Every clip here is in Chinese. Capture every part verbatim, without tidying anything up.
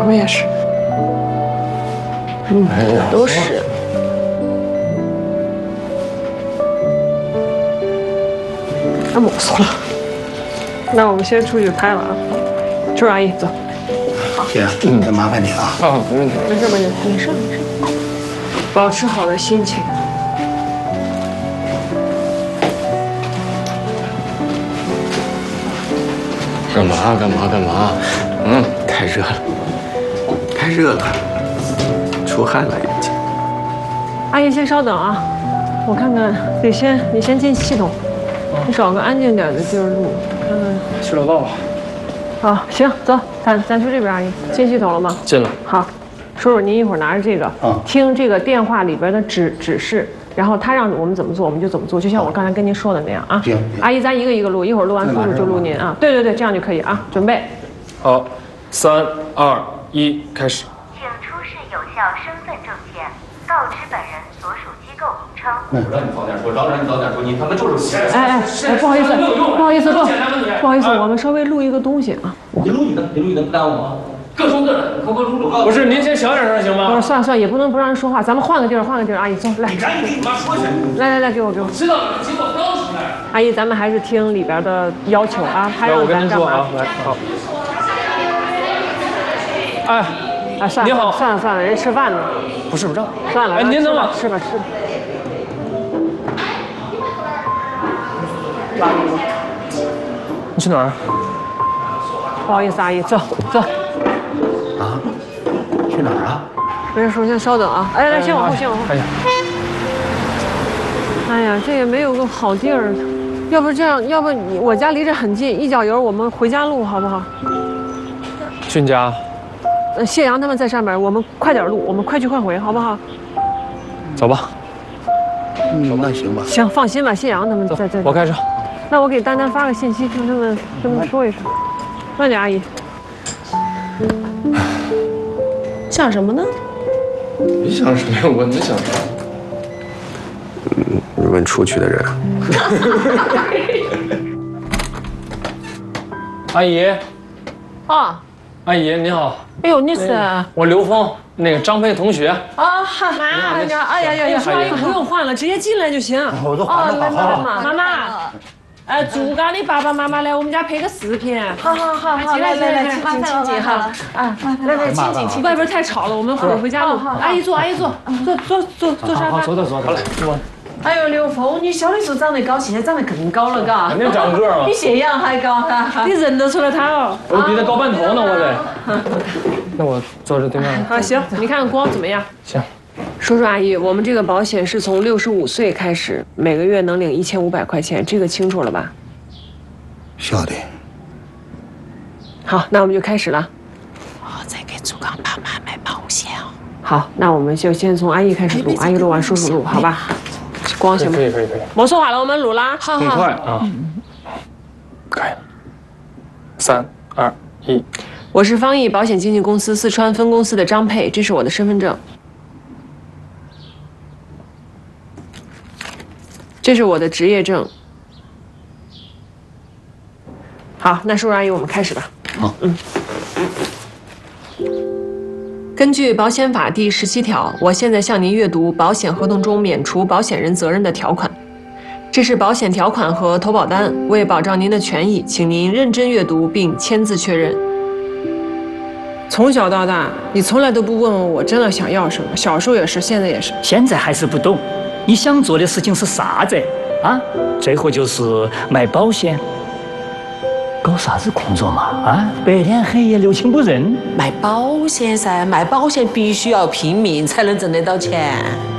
我也是。 嗯，都是。 太啰嗦了。那我们先出去拍了啊。周阿姨，走。 姐，嗯，那麻烦你啊。 啊，没问题。 没事没事，没事没事。保持好的心情。 干嘛干嘛干嘛？嗯，太热了，太热了，出汗了已经。 阿姨，先稍等啊，我看看，得先你先进系统，你找个安静点的地儿录，看看。 去楼道吧。 好，行，走，咱咱去这边，阿姨进系统了吗？ 进了。 好，叔叔您一会儿拿着这个，听这个电话里边的指指示。然后他让我们怎么做，我们就怎么做，就像我刚才跟您说的那样啊。 行， 阿姨，咱一个一个录，一会儿录完叔叔就录您啊。对对对，这样就可以啊。准备。 好，三二一，开始。 请出示有效身份证件，告知本人所属机构名称。 我让你早点说，让让你早点说，你他妈就是闲人。 哎哎哎，不好意思，不好意思，不，不好意思，我们稍微录一个东西啊。 你录你的，你录你的，不耽误吗？各说各的，快快录录。 不是，您先小点声行吗？ 不是，算了算了，也不能不让人说话，咱们换个地儿，换个地儿。阿姨，走，来。 你赶紧跟你妈说去。 来来来，给我给我。 知道了，结果刚出来。 阿姨，咱们还是听里边的要求啊，他让咱干嘛？ 来，好。哎， 哎，算了， 你好， 算了算了，人吃饭呢。 不是不是。 算了， 哎，您等会儿， 吃吧吃吧。 你去哪儿？ 不好意思，阿姨，走走。 啊？去哪儿啊？ 没事，叔，先稍等啊。哎，来，先往后，先往后。 哎呀， 哎呀，这也没有个好地儿，要不这样，要不你我家离这很近，一脚油我们回家录好不好？ 去你家？ 呃，谢阳他们在上面，我们快点录，我们快去快回，好不好？ 走吧。 嗯，那行吧。 行，放心吧，谢阳他们在这。 我开车。 那我给丹丹发个信息，跟他们跟他们说一声。慢点，阿姨。 想什么呢？ 你想什么呀？我能想什么？ 嗯，你问出去的人。 阿姨。 啊， 阿姨你好。 哎呦，你是？ 我刘峰，那个张佩同学。 啊，好，妈，你好，哎呀呀呀， 阿姨不用换了，直接进来就行。 我都换了，好好。 妈妈，哎，祝刚你爸爸妈妈来我们家拍个视频。 好好好好，来来来，请进请进哈。啊，来来，请进请。 外边太吵了，我们回回家录。阿姨坐，阿姨坐，坐坐坐坐沙发。 坐坐坐，好嘞，坐。 哎呦，刘峰，你小的时候长得高，现在长得更高了，嘎。 肯定长个嘛。 比谢阳还高哈。 你认得出来他哦？ 我比他高半头呢，我得。那我坐这对面。 好，行，你看看光怎么样？ 行。 叔叔阿姨，我们这个保险是从六十五岁开始，每个月能领一千五百块钱，这个清楚了吧？ 晓得。 好，那我们就开始了。 我在给朱刚爸妈买保险哦。 好，那我们就先从阿姨开始录，阿姨录完叔叔录，好吧？光行吗？ 可以可以可以。 没说话了，我们录啦。 好很快啊。可以了。三二一。 我是方毅保险经纪公司四川分公司的张佩，这是我的身份证。这是我的执业证。好，那叔叔阿姨，我们开始吧。 好， 嗯。根据保险法第十七条，我现在向您阅读保险合同中免除保险人责任的条款。这是保险条款和投保单，为保障您的权益，请您认真阅读并签字确认。从小到大，你从来都不问问我真的想要什么，小时候也是，现在也是。 现在还是不懂，你想做的事情是啥子啊？最后就是卖保险。搞啥子工作嘛？啊，白天黑夜六亲不认。 卖保险噻，卖保险必须要拼命才能挣得到钱。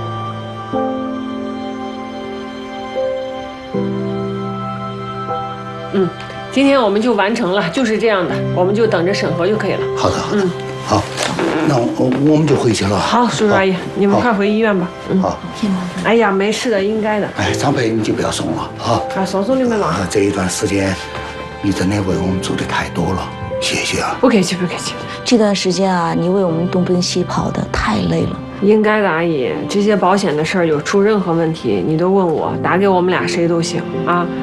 嗯，今天我们就完成了，就是这样的，我们就等着审核就可以了。 好的，好的， 嗯， 好，那我我们就回去了。 好，叔叔阿姨，你们快回医院吧。嗯， 好。 哎呀，没事的，应该的。 哎，张佩，你就不要送了啊！ 啊，送送你们了。 啊，这一段时间，你真的为我们做的太多了，谢谢啊！ 不客气，不客气。 这段时间啊，你为我们东奔西跑的太累了。 应该的，阿姨，这些保险的事儿有出任何问题，你都问我，打给我们俩谁都行啊。